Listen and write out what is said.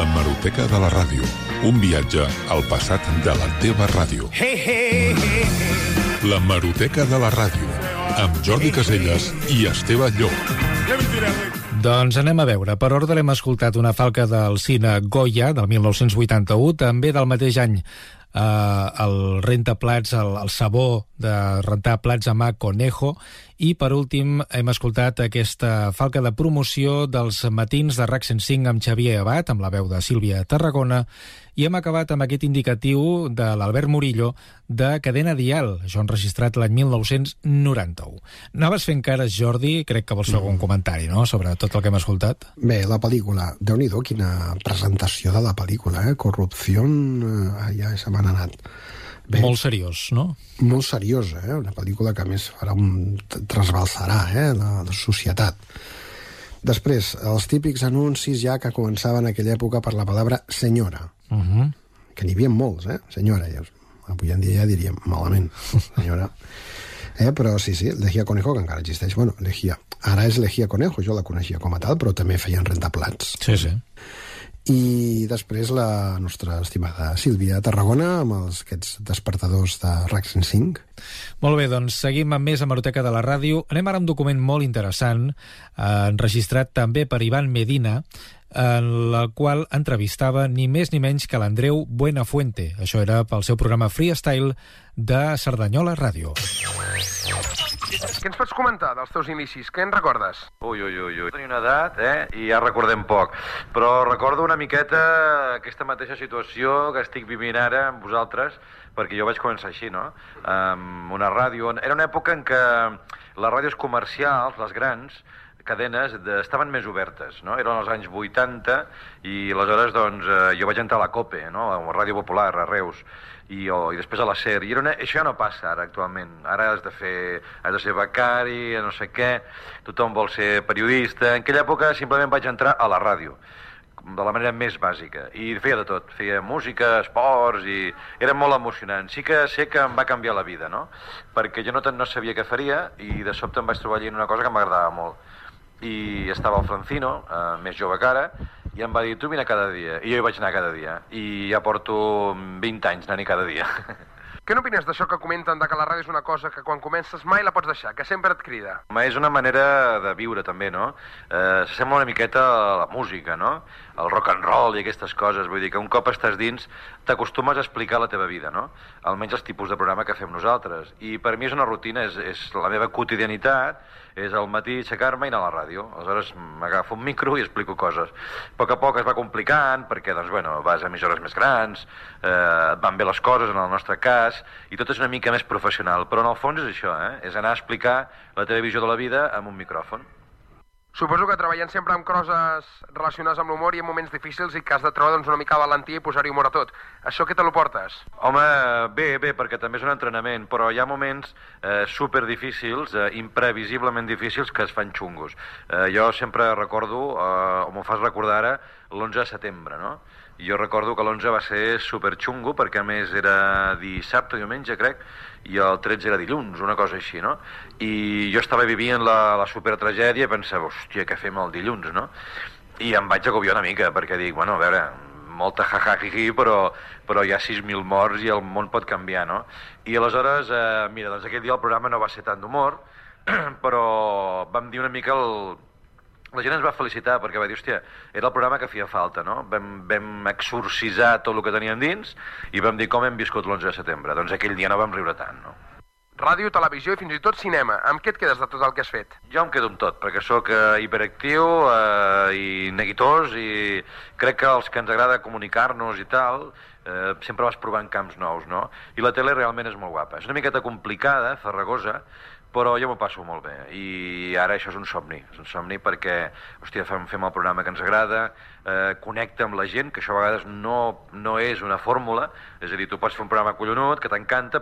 L'hemeroteca de la ràdio. Un viatge al passat de la teva ràdio. L'hemeroteca de la ràdio. Amb Jordi Casellas i Esteve Llop. Doncs anem a veure. Per ordre hem escoltat una falca del cine Goya, del 1981, també del mateix any el rentaplats, el sabó de rentar plats a mà Conejo, i per últim hem escoltat aquesta falca de promoció dels matins de RAC 105 amb Xavier Abad, amb la veu de Sílvia Tarragona, i hem acabat amb aquest indicatiu de l'Albert Murillo de Cadena Dial, això enregistrat l'any 1991. Anaves fent cares, Jordi, crec que vols fer algun comentari, no?, sobre tot el que hem escoltat. Bé, la pel·lícula, Déu-n'hi-do, quina presentació de la pel·lícula, Corrupció, ja se m'han anat. Bé, molt seriós, no? Molt seriosa, una pel·lícula que a més trasbalsarà la societat. Després, els típics anuncis ja que començaven en aquella època per la paraula senyora, que n'hi havia molts, senyora, avui en dia ja diríem malament, senyora. Però sí, Lejía Conejo, que encara existeix, bueno, Lejía, ara és Lejía Conejo, jo la coneixia com a tal, però també feien rentaplats. Sí, sí. I després la nostra estimada Sílvia Tarragona amb aquests despertadors de RAC 105. Molt bé, doncs seguim amb més hemeroteca de la ràdio. Anem ara a un document molt interessant, enregistrat també per Ivan Medina, en el qual entrevistava ni més ni menys que l'Andreu Buenafuente. Això era pel seu programa Freestyle de Cerdanyola Ràdio. Què ens pots comentar dels teus inicis? Què en recordes? Ui. Tenia una edat, i ja recordem poc. Però recordo una miqueta aquesta mateixa situació que estic vivint ara amb vosaltres, perquè jo vaig començar així, no? Amb una ràdio. Era una època en què les ràdios comercials, les grans cadenes, estaven més obertes, no? Eren els anys 80 i aleshores, doncs, jo vaig entrar a la COPE, no? A la Ràdio Popular, a Reus, i després a la SER. I això ja no passa ara, actualment. Ara has de ser becari, no sé què, tothom vol ser periodista. En aquella època simplement vaig entrar a la ràdio, de la manera més bàsica, i feia de tot, feia música, esports, i era molt emocionant. Sí que sé que em va canviar la vida, no? Perquè jo no sabia què faria, i de sobte em vaig trobar allí en una cosa que m'agradava molt. I estava el Francino, més jove que ara, i em va dir, tu vine cada dia. I jo hi vaig anar cada dia, i ja porto 20 anys anant-hi cada dia. Què n'opines d'això que comenten de que la ràdio és una cosa que quan comences mai la pots deixar, que sempre et crida? És una manera de viure també, no? S'assembla una miqueta a la música, no? El rock and roll i aquestes coses, vull dir que un cop estàs dins t'acostumes a explicar la teva vida, no? Almenys els tipus de programa que fem nosaltres. I per mi és una rutina, és la meva quotidianitat, és al matí aixecar-me i anar a la ràdio. Aleshores m'agafo un micro i explico coses. A poc es va complicant perquè, doncs, bueno, vas a emissores més grans, et van bé les coses, en el nostre cas, i tot és una mica més professional. Però en el fons és això, és anar a explicar la teva visió de la vida amb un micròfon. Suposo que treballant sempre amb coses relacionades amb l'humor i en moments difícils i que has de trobar, doncs, una mica de valentia i posar-hi humor a tot. Això què te lo portes? Home, bé, perquè també és un entrenament, però hi ha moments superdifícils, imprevisiblement difícils, que es fan xungos. Jo sempre recordo, o m'ho fas recordar ara, l'11 de setembre, no? Jo recordo que l'11 va ser superxungo, perquè a més era dissabte, diumenge, crec, i el 13 era dilluns, una cosa així, no? I jo estava vivint la supertragèdia i pensava, hòstia, què fem el dilluns, no? I em vaig agobiar una mica, perquè dic, bueno, a veure, molta jajajihi, però hi ha 6.000 morts i el món pot canviar, no? I aleshores, mira, doncs aquell dia el programa no va ser tant d'humor, però vam dir una mica la gent ens va felicitar perquè va dir, hòstia, era el programa que feia falta, no? Vam exorcitzar tot el que teníem dins i vam dir com hem viscut l'11 de setembre. Doncs aquell dia no vam riure tant, no? Ràdio, televisió i fins i tot cinema. Amb què et quedes de tot el que has fet? Jo em quedo amb tot, perquè sóc hiperactiu i neguitós i crec que els que ens agrada comunicar-nos i tal, sempre vas provant camps nous, no? I la tele realment és molt guapa. És una miqueta complicada, farragosa, però jo m'ho passo molt bé, i ara això és un somni perquè, hòstia, fem el programa que ens agrada, connecta amb la gent, que això a vegades no és una fórmula, és a dir, tu pots fer un programa collonut, que t'encanta,